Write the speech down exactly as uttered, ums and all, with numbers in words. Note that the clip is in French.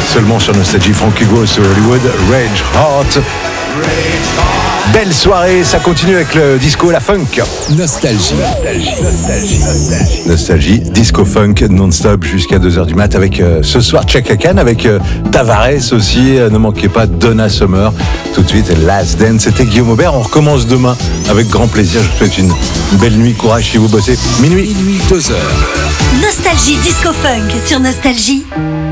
Seulement sur Nostalgie, Frankie Goes sur Hollywood, Rage Heart. Belle soirée, ça continue avec le disco, la funk. Nostalgie. Nostalgie, nostalgie, nostalgie. Nostalgie, disco funk non-stop jusqu'à deux heures du mat avec euh, ce soir Chaka Khan, avec euh, Tavares aussi. Euh, ne manquez pas Donna Summer. Tout de suite, Last Dance. C'était Guillaume Aubert. On recommence demain avec grand plaisir. Je vous souhaite une, une belle nuit. Courage si vous bossez. Minuit. Minuit, deux heures. Nostalgie disco funk sur Nostalgie.